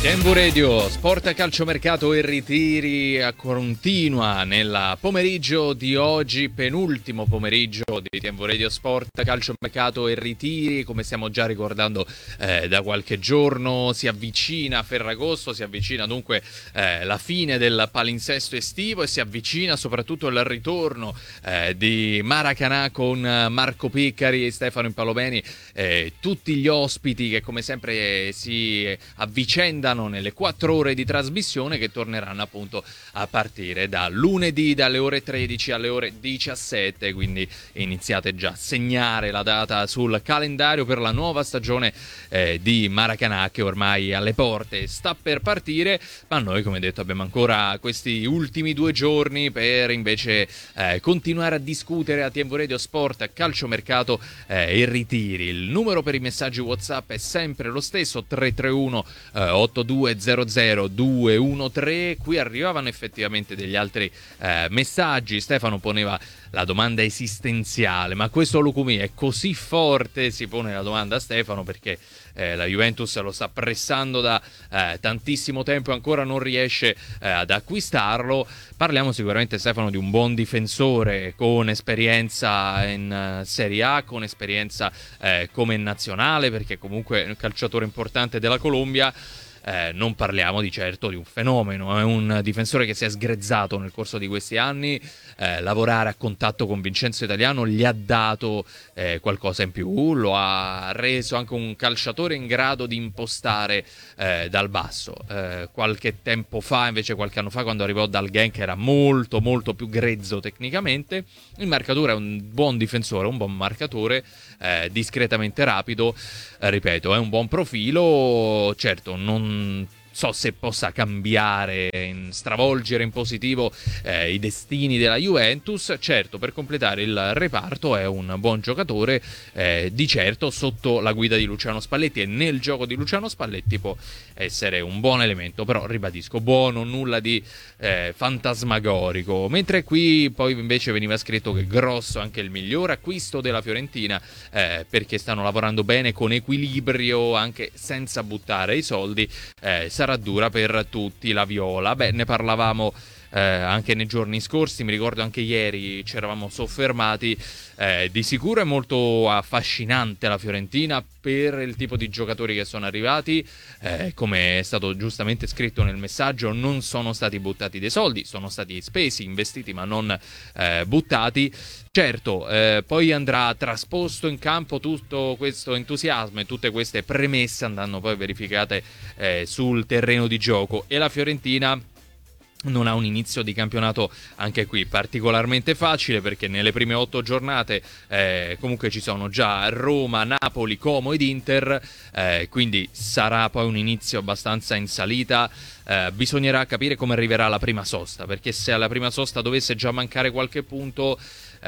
Tempo Radio, sport, calciomercato e ritiri continua nel pomeriggio di oggi, penultimo pomeriggio di Tempo Radio Sport, calciomercato e ritiri. Come stiamo già ricordando da qualche giorno, si avvicina Ferragosto, si avvicina dunque la fine del palinsesto estivo e si avvicina soprattutto il ritorno di Maracanã con Marco Piccari, Stefano Impalomeni, tutti gli ospiti che come sempre si avvicendano nelle 4 ore di trasmissione che torneranno appunto a partire da lunedì dalle ore 13 alle ore 17, quindi iniziate già a segnare la data sul calendario per la nuova stagione di Maracanã che ormai alle porte sta per partire, ma noi come detto abbiamo ancora questi ultimi 2 giorni per invece continuare a discutere a Tempo Radio Sport, calciomercato e ritiri. Il numero per i messaggi WhatsApp è sempre lo stesso, 331 8200 213. Qui arrivavano effettivamente degli altri messaggi. Stefano poneva la domanda esistenziale: ma questo Lucumí è così forte? Si pone la domanda a Stefano perché la Juventus lo sta pressando da tantissimo tempo e ancora non riesce ad acquistarlo. Parliamo sicuramente, Stefano, di un buon difensore con esperienza in Serie A, con esperienza come nazionale, perché comunque è un calciatore importante della Colombia. Non parliamo di certo di un fenomeno, è un difensore che si è sgrezzato nel corso di questi anni. Lavorare a contatto con Vincenzo Italiano gli ha dato qualcosa in più, lo ha reso anche un calciatore in grado di impostare dal basso. Qualche tempo fa, invece qualche anno fa, quando arrivò dal Genk, era molto molto più grezzo tecnicamente. Il marcatore è un buon difensore, un buon marcatore, discretamente rapido, ripeto, è un buon profilo. Certo, non so se possa cambiare, stravolgere in positivo i destini della Juventus. Certo, per completare il reparto è un buon giocatore, di certo sotto la guida di Luciano Spalletti e nel gioco di Luciano Spalletti può essere un buon elemento, però ribadisco, buono, nulla di fantasmagorico. Mentre qui poi invece veniva scritto che grosso anche il miglior acquisto della Fiorentina, perché stanno lavorando bene con equilibrio anche senza buttare i soldi. Sarà dura per tutti la Viola. Beh, ne parlavamo anche nei giorni scorsi, mi ricordo anche ieri ci eravamo soffermati. Di sicuro è molto affascinante la Fiorentina per il tipo di giocatori che sono arrivati, come è stato giustamente scritto nel messaggio, non sono stati buttati dei soldi, sono stati spesi, investiti ma non buttati. Certo, poi andrà trasposto in campo tutto questo entusiasmo e tutte queste premesse andranno poi verificate sul terreno di gioco, e la Fiorentina non ha un inizio di campionato anche qui particolarmente facile, perché nelle prime 8 giornate comunque ci sono già Roma, Napoli, Como ed Inter, quindi sarà poi un inizio abbastanza in salita. Bisognerà capire come arriverà la prima sosta, perché se alla prima sosta dovesse già mancare qualche punto,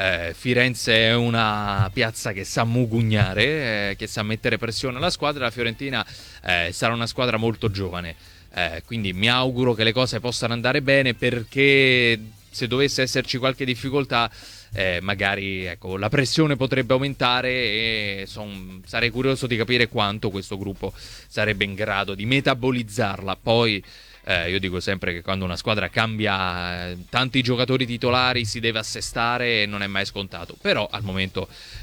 Firenze è una piazza che sa mugugnare, che sa mettere pressione alla squadra. La Fiorentina sarà una squadra molto giovane. Quindi mi auguro che le cose possano andare bene, perché se dovesse esserci qualche difficoltà magari ecco, la pressione potrebbe aumentare, e sarei curioso di capire quanto questo gruppo sarebbe in grado di metabolizzarla. Poi io dico sempre che quando una squadra cambia tanti giocatori titolari si deve assestare, e non è mai scontato, però al momento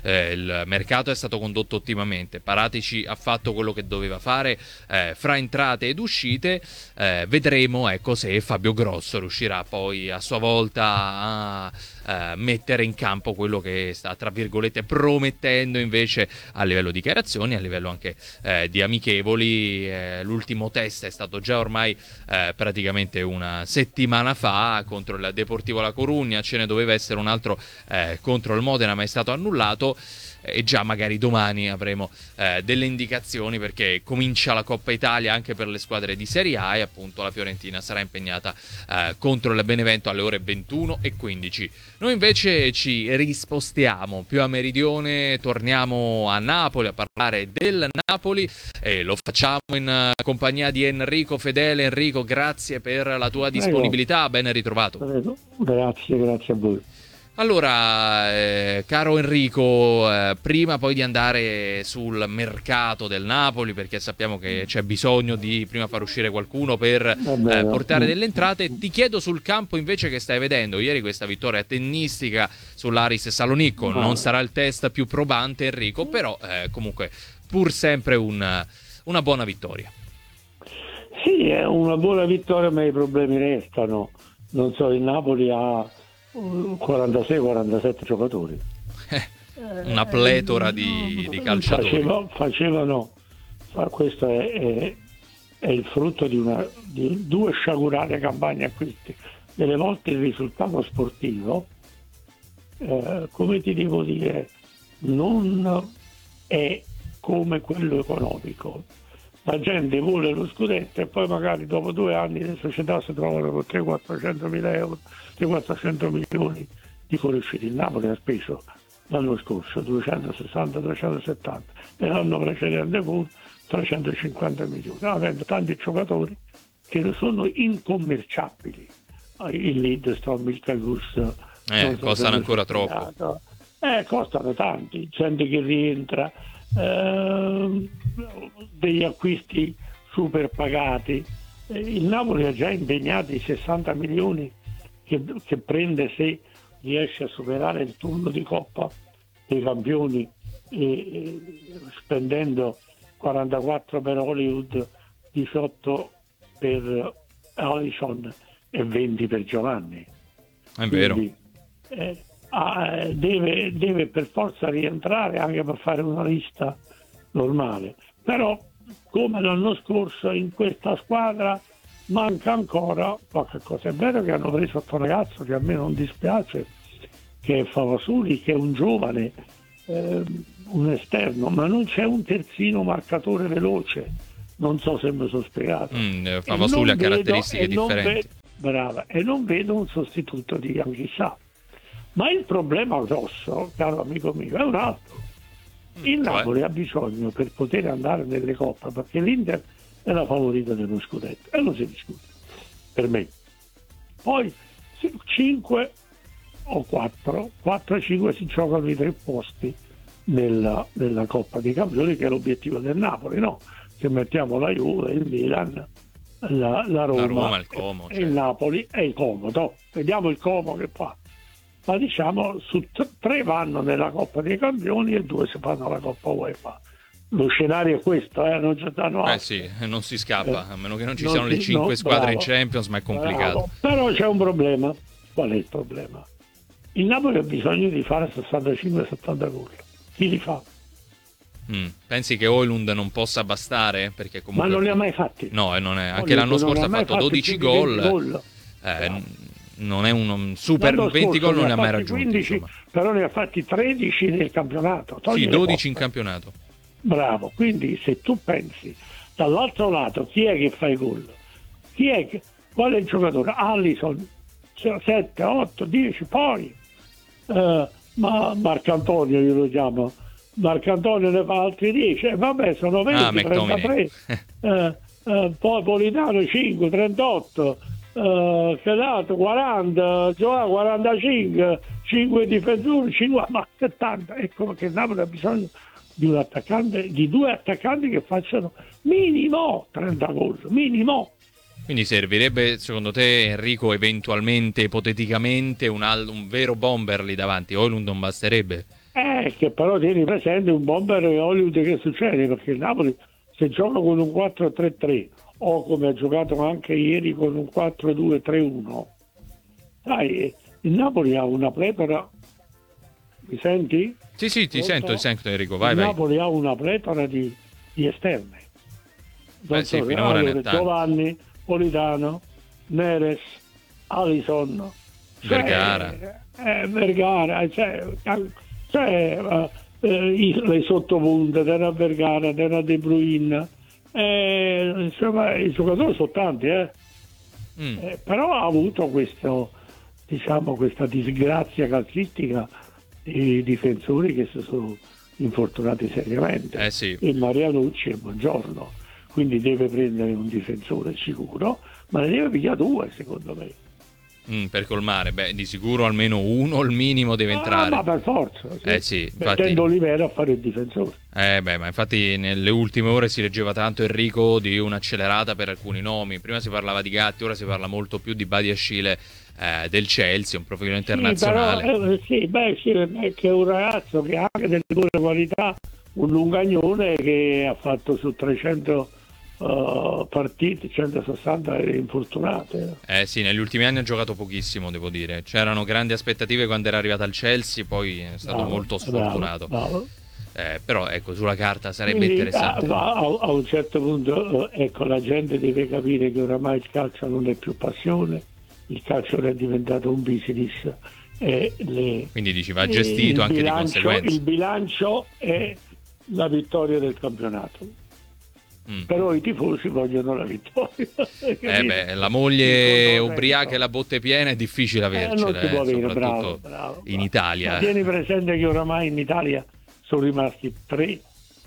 il mercato è stato condotto ottimamente. Paratici ha fatto quello che doveva fare fra entrate ed uscite. Vedremo ecco se Fabio Grosso riuscirà poi a sua volta a mettere in campo quello che sta tra virgolette promettendo invece a livello di dichiarazioni, a livello anche di amichevoli. L'ultimo test è stato già ormai praticamente una settimana fa contro il Deportivo La Corugna, ce ne doveva essere un altro contro il Modena ma è stato annullato, e già magari domani avremo delle indicazioni, perché comincia la Coppa Italia anche per le squadre di Serie A, e appunto la Fiorentina sarà impegnata contro il Benevento alle ore 21:15. Noi invece ci rispostiamo più a meridione, torniamo a Napoli a parlare del Napoli, e lo facciamo in compagnia di Enrico Fedele. Enrico, grazie per la tua disponibilità, ben ritrovato. Grazie a voi. Allora, caro Enrico, prima poi di andare sul mercato del Napoli, perché sappiamo che c'è bisogno di prima far uscire qualcuno per portare delle entrate, ti chiedo sul campo invece che stai vedendo. Ieri questa vittoria tennistica sull'Aris Salonicco, non sarà il test più probante, Enrico, però comunque pur sempre una buona vittoria. Sì, è una buona vittoria, ma i problemi restano. Non so, il Napoli ha 46-47 giocatori. Una pletora di calciatori. Questo è il frutto di due sciagurate campagne acquisti. Delle volte il risultato sportivo, come ti devo dire, non è come quello economico. La gente vuole lo scudetto e poi magari dopo 2 anni le società si trovano con 300-400 mila euro, 300-400 milioni di fuoriusciti. Il Napoli ha speso l'anno scorso 260-270 e l'anno precedente con 350 milioni, avendo tanti giocatori che sono incommerciabili. Il Lidstrom, il Cagus costano ancora troppo. Costano tanti, gente che rientra, degli acquisti super pagati. Il Napoli ha già impegnato i 60 milioni che prende se riesce a superare il turno di Coppa dei Campioni, spendendo 44 per Hollywood, 18 per Alisson e 20 per Giovanni. È vero. Quindi, deve per forza rientrare anche per fare una lista normale, però come l'anno scorso in questa squadra manca ancora qualche cosa. È vero che hanno preso questo ragazzo che a me non dispiace, che è Favasuli, che è un giovane, un esterno, ma non c'è un terzino marcatore veloce. Non so se mi sono spiegato. Favasuli ha caratteristiche differenti. Brava, e non vedo un sostituto di Anghissà. Ma il problema grosso, caro amico mio, è un altro. Il Napoli ha bisogno, per poter andare nelle coppe, perché l'Inter è la favorita dello scudetto e non si discute, per me. Poi 5 o 4-5 si giocano i 3 posti nella Coppa dei Campioni, che è l'obiettivo del Napoli, no? Se mettiamo la Juve, il Milan, la Roma, il Como, e il Napoli e il Como. Vediamo il Como che fa. Ma diciamo su 3 vanno nella Coppa dei Campioni e 2 si fanno la Coppa UEFA. Lo scenario è questo, non c'è altro. Sì, non si scappa, a meno che non ci siano le 5 squadre in Champions, ma è complicato. Però c'è un problema. Qual è il problema? Il Napoli ha bisogno di fare 65-70 gol. Chi li fa? Pensi che Højlund non possa bastare? Perché comunque... Ma non li ha mai fatti. No, non è. Anche l'anno scorso ha fatto 12 gol. Non è un super 20 gol, non li ha mai raggiunti. 15, però ne ha fatti 13 nel campionato. Sì, 12 in campionato. Bravo, quindi se tu pensi dall'altro lato chi è che fa i gol? Qual è il giocatore? Alisson 7, 8, 10, poi ma Marcantonio io lo chiamo. Marcantonio ne fa altri 10, vabbè sono 20, 33. Poi Politano 5, 38. Credato 40, Giovanni 45, 5 difensori, 50, ma 70. Ecco che il Napoli ha bisogno di un attaccante, di 2 attaccanti che facciano minimo 30 gol, minimo. Quindi servirebbe secondo te, Enrico, eventualmente, ipoteticamente un vero bomber lì davanti? Højlund non basterebbe? Che però tieni presente un bomber e Hollywood che succede, perché il Napoli se gioca con un 4-3-3 o come ha giocato anche ieri con un 4-2-3-1, sai, il Napoli ha una pletora. Mi senti? Sì, ti sento Enrico, vai. Il Napoli ha una pletora di esterne. Finora ne ha tanti. Giovanni, Politano, Neres, Alisson, Vergara, le sottopunte della Vergara, della De Bruyne. Insomma, i giocatori sono tanti, però ha avuto questa disgrazia calcistica di difensori che si sono infortunati seriamente. Sì. E Marianucci e Buongiorno, quindi deve prendere un difensore sicuro, ma ne deve pigliare 2 secondo me. Per colmare, di sicuro almeno uno al minimo deve entrare. Ma per forza. Sì. Sì, infatti, mettendo Olivera a fare il difensore. Ma infatti nelle ultime ore si leggeva tanto, Enrico, di un'accelerata per alcuni nomi. Prima si parlava di Gatti, ora si parla molto più di Badiashile del Chelsea, un profilo internazionale. Però, che è un ragazzo che ha anche delle buone qualità, un lungagnone che ha fatto su 300 partite, 160 infortunate. Sì, negli ultimi anni ha giocato pochissimo, devo dire. C'erano grandi aspettative quando era arrivato al Chelsea, poi è stato molto sfortunato. Bravo. Però ecco, sulla carta sarebbe interessante. A un certo punto, la gente deve capire che oramai il calcio non è più passione, il calcio è diventato un business. Quindi dici, va gestito anche di conseguenza. Il bilancio è la vittoria del campionato. Però i tifosi vogliono la vittoria. La moglie ubriaca e la botte piena è difficile avercela, soprattutto bravo. in Italia. Ma tieni presente che oramai in Italia sono rimasti tre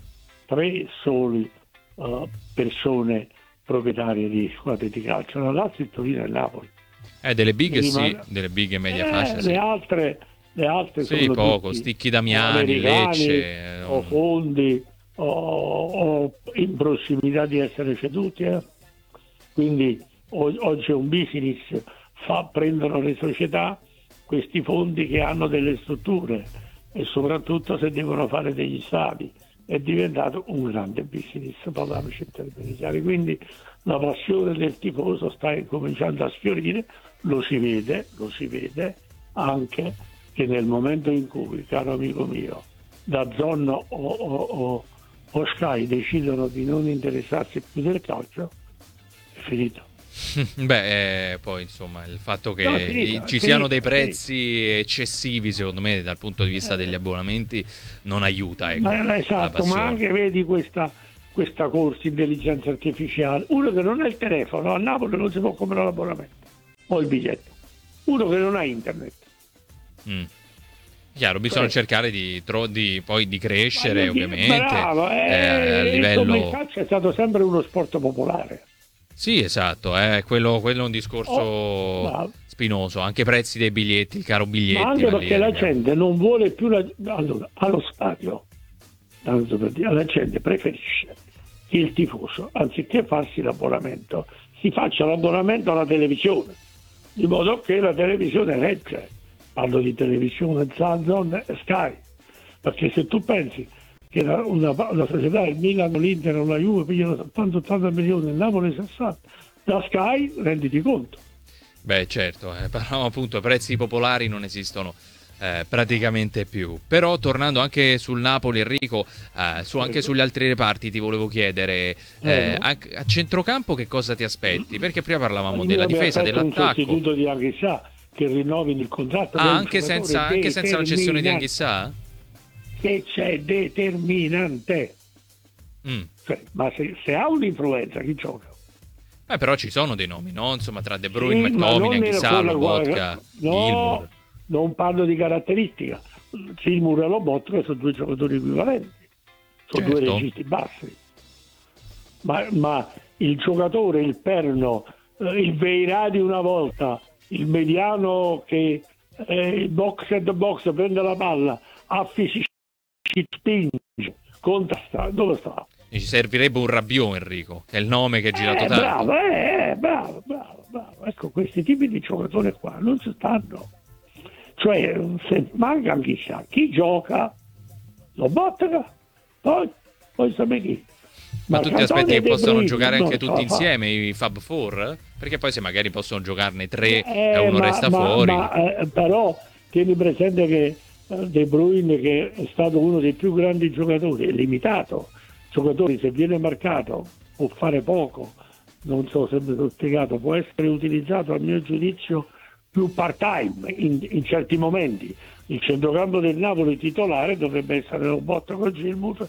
soli persone proprietarie di squadre di calcio, la Lazio, il Torino e il Napoli. Delle big delle big e media fascia. Le altre sì, sono poco, Sticchi Damiani, Lecce, o fondi o in prossimità di essere ceduti. Quindi oggi è un business, prendono le società questi fondi che hanno delle strutture e soprattutto se devono fare degli stadi. È diventato un grande business, parliamoci in termini chiari. Quindi la passione del tifoso sta cominciando a sfiorire, lo si vede anche che nel momento in cui, caro amico mio, DAZN o Sky decidono di non interessarsi più del calcio, è finito. Poi insomma il fatto che ci siano dei prezzi eccessivi, secondo me, dal punto di vista degli abbonamenti non aiuta. Esatto, ma anche vedi questa corsa intelligenza artificiale. Uno che non ha il telefono a Napoli non si può comprare l'abbonamento o il biglietto. Uno che non ha internet. Chiaro, bisogna cercare di crescere, ovviamente. Bravo, a livello... il calcio è stato sempre uno sport popolare. Sì, esatto, quello è un discorso spinoso, anche i prezzi dei biglietti, il caro biglietti. Ma anche perché la gente non vuole più allora, allo stadio, tanto per dire, la gente preferisce che il tifoso, anziché farsi l'abbonamento, si faccia l'abbonamento alla televisione, di modo che la televisione regge. Parlo di televisione, DAZN e Sky, perché se tu pensi che una società, il Milano, l'Inter o la Juve pigliano 70-80 milioni, il Napoli 60, da Sky renditi conto. Certo, parliamo appunto, prezzi popolari non esistono praticamente più. Però tornando anche sul Napoli, Enrico, anche sugli altri reparti ti volevo chiedere, a centrocampo che cosa ti aspetti? Perché prima parlavamo della difesa, dell'attacco. Un sostituto di Anghissà che rinnovi il contratto. Anche senza la cessione di Anghissà? Che c'è determinante. Cioè, ma se ha un'influenza chi gioca? Però ci sono dei nomi, no? Insomma, tra De Bruyne, McTominay, Anghissà, Lobotka, Gilmour. Non parlo di caratteristica. Gilmour e Lobotka sono due giocatori equivalenti, sono due registi bassi. Ma il giocatore, il perno, il Veirà di una volta, il mediano che box and box prende la palla, spinge, contrasta, dove sta? Ci servirebbe un Rabiot, Enrico, che è il nome che è girato tanto. Bravo. Ecco, questi tipi di giocatori qua non si stanno. Cioè, se manca chissà chi gioca, lo botta, poi sapete chi. Ma tu ti aspetti che possano giocare anche tutti insieme i Fab Four? Perché poi se magari possono giocarne tre e uno resta fuori. Però tieni presente che De Bruyne, che è stato uno dei più grandi giocatori, è limitato. Giocatori, se viene marcato, può fare poco. Non so se mi sono spiegato, può essere utilizzato, a mio giudizio, più part-time in certi momenti. Il centrocampo del Napoli titolare dovrebbe essere Lobotka con Gilmour,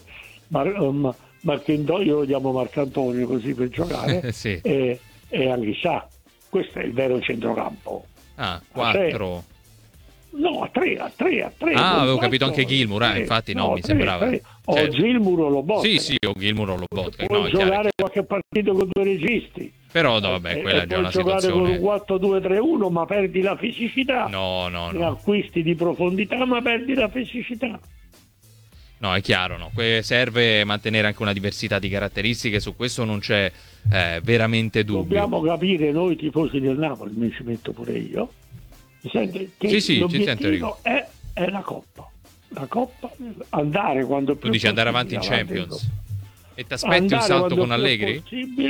io lo chiamo Marcantonio così per giocare, sì. e Anghissà. Questo è il vero centrocampo. 4. No, a tre. Ah, avevo capito anche Gilmour, infatti no, mi sembrava. O Certo. Gilmour o Lobotka. Sì, o Gilmour o Lobotka. Puoi No, giocare qualche partito con due registi. Però no, vabbè, quella è già una Puoi situazione. giocare con un 4-2-3-1, ma perdi la fisicità. No. Ne acquisti di profondità, ma perdi la fisicità. No, è chiaro, no. Serve mantenere anche una diversità di caratteristiche, su questo non c'è veramente dubbio. Dobbiamo capire noi tifosi del Napoli, mi ci metto pure io. Mi sente? Che Sì, l'obiettivo è la Coppa. La Coppa, andare quando più tu dici andare avanti in Champions. E ti aspetti un salto con Allegri?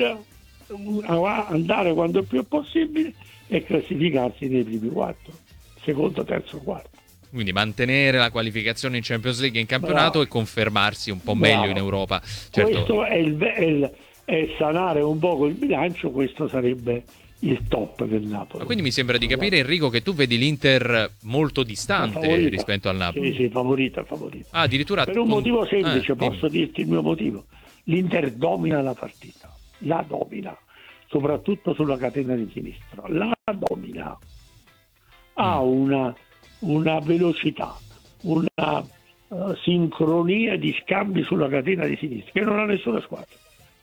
Andare quando più possibile e classificarsi nei primi 4, secondo, terzo, quarto. Quindi mantenere la qualificazione in Champions League in campionato e confermarsi un po' meglio in Europa. Certo. Questo è sanare un po' il bilancio, questo sarebbe il top del Napoli. Ma quindi mi sembra di capire, Enrico, che tu vedi l'Inter molto distante rispetto al Napoli. Sì, favorita. Ah, addirittura per un motivo semplice, posso dirti il mio motivo. L'Inter domina la partita, la domina, soprattutto sulla catena di sinistra, la domina. Ha una velocità, una sincronia di scambi sulla catena di sinistra che non ha nessuna squadra.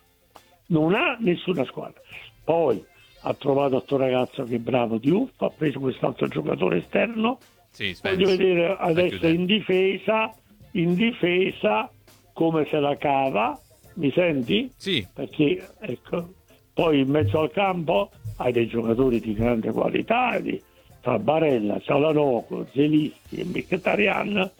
Poi ha trovato questo ragazzo che è bravo, Diouf, ha preso quest'altro giocatore esterno. Voglio vedere adesso in difesa come se la cava. Mi senti? Sì. Perché ecco, poi in mezzo al campo hai dei giocatori di grande qualità, tra Barella, Cialanoglu, Zelinski e Mkhitaryan.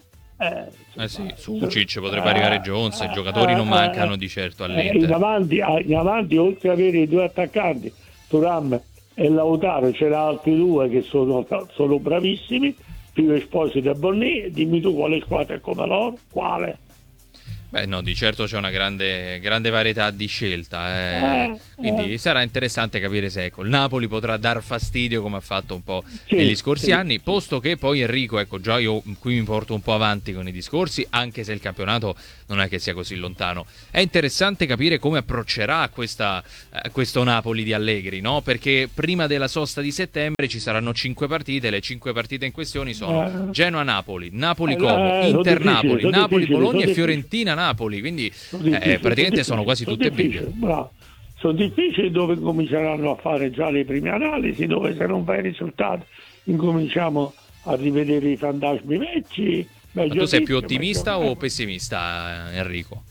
Sucic potrebbe arrivare Jones, i giocatori non mancano di certo all'Inter. In avanti, oltre ad avere i due attaccanti, Thuram e Lautaro, c'era altri due che sono bravissimi, più Esposito e Bonnì. Dimmi tu quale squadra è come loro? Quale? Beh, no, di certo c'è una grande varietà di scelta. Quindi sarà interessante capire se il Napoli potrà dar fastidio come ha fatto un po' negli scorsi anni, posto che poi Enrico, già io qui mi porto un po' avanti con i discorsi, anche se il campionato non è che sia così lontano. È interessante capire come approccerà questo Napoli di Allegri, no? Perché prima della sosta di settembre ci saranno 5 partite, le 5 partite in questione sono Genoa-Napoli, Napoli-Como, Inter-Napoli, Napoli-Bologna e Fiorentina-Napoli, quindi praticamente sono quasi tutte belle. Sono difficili, dove cominceranno a fare già le prime analisi, dove se non fai i risultati incominciamo a rivedere i fantasmi vecchi. Ma tu sei più ottimista o pessimista, Enrico?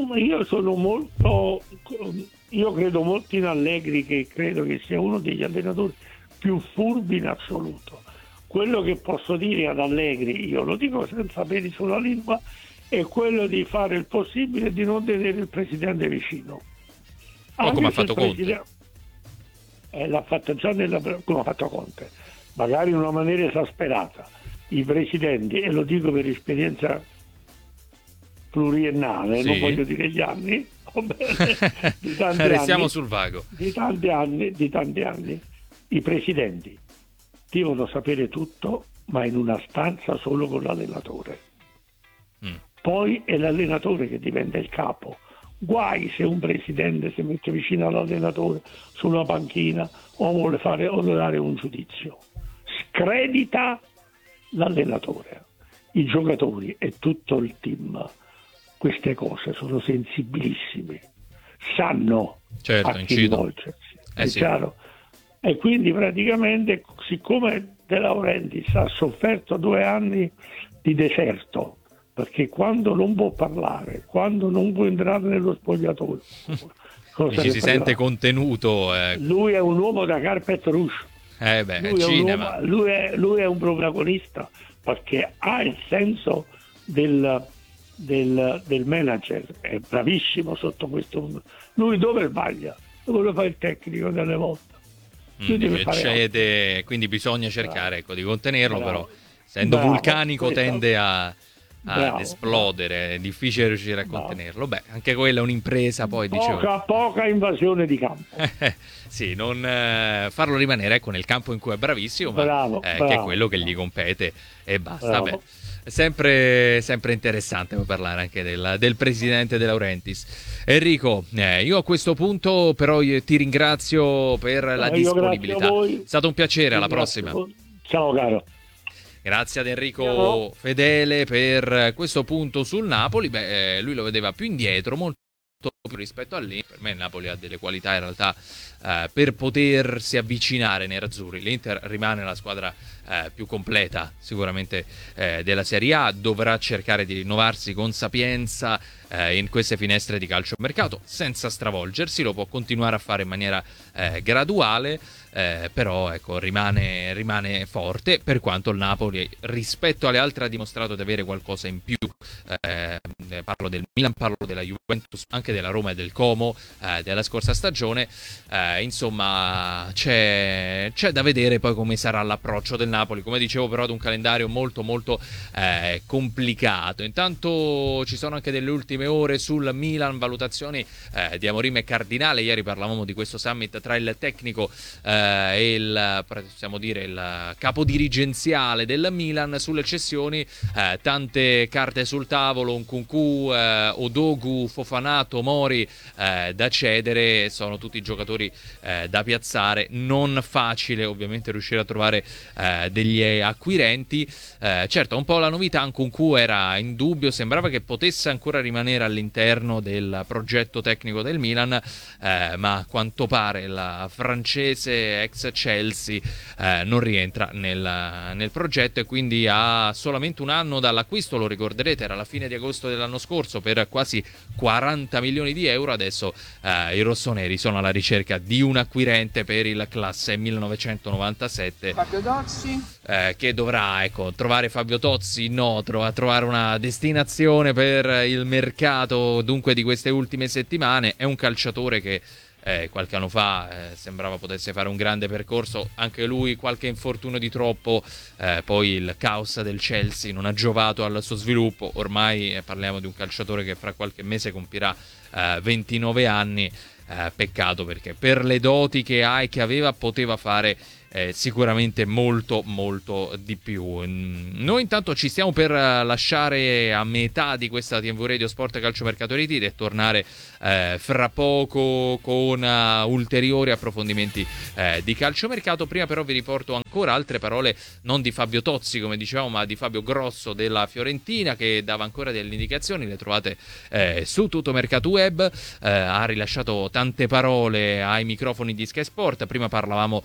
Io credo molto in Allegri, che credo che sia uno degli allenatori più furbi in assoluto. Quello che posso dire ad Allegri, io lo dico senza peli sulla lingua, è quello di fare il possibile di non tenere il presidente vicino. Come ha fatto Conte? L'ha fatto già come ha fatto Conte, magari in una maniera esasperata. I presidenti, e lo dico per esperienza pluriennale, non voglio dire gli anni, di tanti restiamo anni, sul vago. Di tanti anni, i presidenti devono sapere tutto, ma in una stanza solo con l'allenatore. Poi è l'allenatore che diventa il capo. Guai se un presidente si mette vicino all'allenatore sulla panchina o vuole dare un giudizio. Scredita l'allenatore, i giocatori e tutto il team. Queste cose sono sensibilissime, sanno a chi rivolgersi, è chiaro? E quindi praticamente, siccome De Laurentiis ha sofferto 2 anni di deserto, perché quando non può parlare, quando non può entrare nello spogliatoio, si sente contenuto. Lui è un uomo da carpet rouge. Cinema. Lui è un protagonista, perché ha il senso del manager, è bravissimo sotto questo. Lui dove sbaglia? Dove lo fa il tecnico delle volte? Eccede, quindi bisogna cercare di contenerlo, però essendo vulcanico tende ad esplodere, è difficile riuscire a contenerlo. Beh, anche quella è un'impresa, poi poca invasione di campo. Sì, non farlo rimanere nel campo in cui è bravissimo, ma che è quello che gli compete e basta. Beh, sempre interessante parlare anche del presidente De Laurentiis. Enrico, io a questo punto però ti ringrazio per la disponibilità. È stato un piacere, alla prossima. Ciao caro. Grazie ad Enrico Fedele per questo punto sul Napoli. Lui lo vedeva più indietro, molto più rispetto all'Inter. Per me il Napoli ha delle qualità in realtà per potersi avvicinare ai nerazzurri. L'Inter rimane la squadra più completa sicuramente della Serie A, dovrà cercare di rinnovarsi con sapienza in queste finestre di calciomercato senza stravolgersi, lo può continuare a fare in maniera graduale, però ecco, rimane forte, per quanto il Napoli rispetto alle altre ha dimostrato di avere qualcosa in più. Parlo del Milan, parlo della Juventus, anche della Roma e del Como della scorsa stagione. Insomma c'è da vedere poi come sarà l'approccio del Napoli, come dicevo, però ad un calendario molto molto complicato. Intanto ci sono anche delle ultime ore sul Milan, valutazioni di Amorim e Cardinale. Ieri parlavamo di questo summit tra il tecnico e il capo dirigenziale del Milan sulle cessioni. Tante carte sul tavolo, Nkunku, Odogu, Fofana, Tomori da cedere, sono tutti giocatori da piazzare. Non facile ovviamente riuscire a trovare degli acquirenti. Certo, un po' la novità, Nkunku era in dubbio, sembrava che potesse ancora rimanere all'interno del progetto tecnico del Milan, ma a quanto pare la francese ex Chelsea non rientra nel progetto, e quindi ha solamente un anno dall'acquisto. Lo ricorderete, era la fine di agosto dell'anno scorso per quasi 40 milioni di euro. Adesso i rossoneri sono alla ricerca di un acquirente per il classe 1997. Fabio Tozzi, che dovrà trovare Fabio Tozzi, trovare una destinazione per il mercato dunque di queste ultime settimane. È un calciatore che qualche anno fa sembrava potesse fare un grande percorso, anche lui qualche infortunio di troppo, poi il caos del Chelsea non ha giovato al suo sviluppo. Ormai parliamo di un calciatore che fra qualche mese compirà 29 anni. Peccato, perché per le doti che ha e che aveva poteva fare sicuramente molto molto di più. Noi intanto ci stiamo per lasciare a metà di questa TV Radio Sport Calciomercato Reti e tornare fra poco con ulteriori approfondimenti di calciomercato. Prima però vi riporto ancora altre parole, non di Fabio Tozzi come dicevamo, ma di Fabio Grosso della Fiorentina, che dava ancora delle indicazioni, le trovate su Tutto Mercato Web. Ha rilasciato tante parole ai microfoni di Sky Sport. Prima parlavamo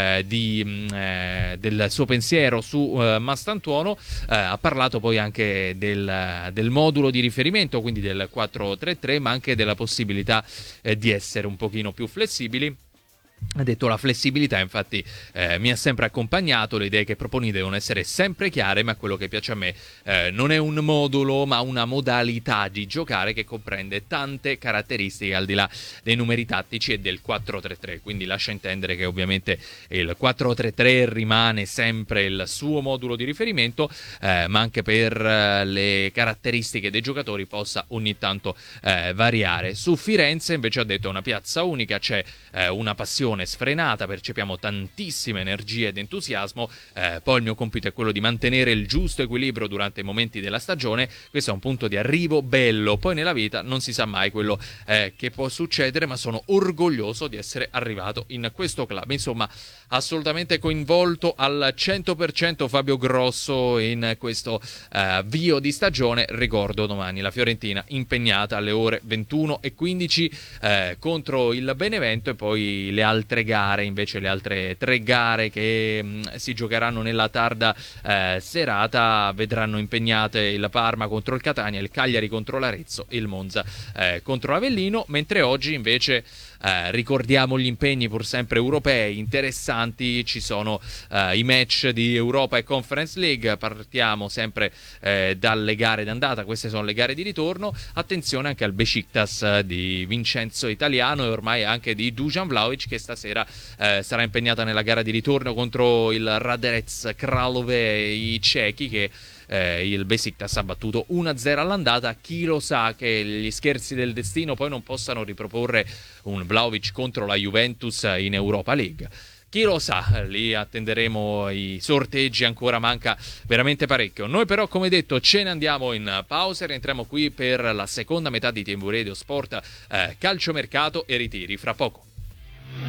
del suo pensiero su Mastantuono, ha parlato poi anche del modulo di riferimento, quindi del 4-3-3, ma anche della possibilità di essere un pochino più flessibili. Ha detto la flessibilità, infatti mi ha sempre accompagnato, le idee che proponi devono essere sempre chiare, ma quello che piace a me non è un modulo ma una modalità di giocare che comprende tante caratteristiche al di là dei numeri tattici e del 4-3-3, quindi lascia intendere che ovviamente il 4-3-3 rimane sempre il suo modulo di riferimento, ma anche per le caratteristiche dei giocatori possa ogni tanto variare. Su Firenze invece ha detto è una piazza unica, c'è una passione sfrenata, percepiamo tantissime energie ed entusiasmo, poi il mio compito è quello di mantenere il giusto equilibrio durante i momenti della stagione. Questo è un punto di arrivo bello, poi nella vita non si sa mai quello che può succedere, ma sono orgoglioso di essere arrivato in questo club. Insomma, assolutamente coinvolto al 100% Fabio Grosso in questo avvio di stagione. Ricordo domani la Fiorentina impegnata alle ore 21:15 contro il Benevento, e poi le altre gare, invece le altre 3 gare che si giocheranno nella tarda serata vedranno impegnate il Parma contro il Catania, il Cagliari contro l'Arezzo e il Monza contro l'Avellino, mentre oggi invece ricordiamo gli impegni pur sempre europei interessanti. Ci sono i match di Europa e Conference League. Partiamo sempre dalle gare d'andata, queste sono le gare di ritorno. Attenzione anche al Besiktas di Vincenzo Italiano e ormai anche di Dusan Vlahovic, che stasera sarà impegnata nella gara di ritorno contro il Raderec Kralove, i cechi, che il Besiktas ha battuto 1-0 all'andata. Chi lo sa che gli scherzi del destino poi non possano riproporre un Vlahovic contro la Juventus in Europa League. Chi lo sa, lì attenderemo i sorteggi, ancora manca veramente parecchio. Noi però, come detto, ce ne andiamo in pausa e rientriamo qui per la seconda metà di TV Radio Sport Calciomercato e ritiri fra poco.